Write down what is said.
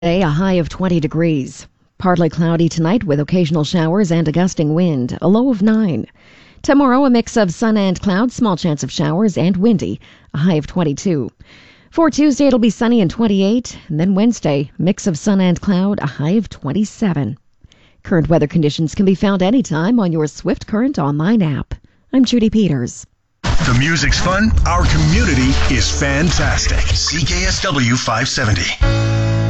Today, a high of 20 degrees. Partly cloudy tonight with occasional showers and a gusting wind, a low of 9. Tomorrow, a mix of sun and clouds, small chance of showers and windy, a high of 22. For Tuesday, it'll be sunny and 28. And then Wednesday, mix of sun and cloud, a high of 27. Current weather conditions can be found anytime on your Swift Current online app. I'm Judy Peters. The music's fun. Our community is fantastic. CKSW 570.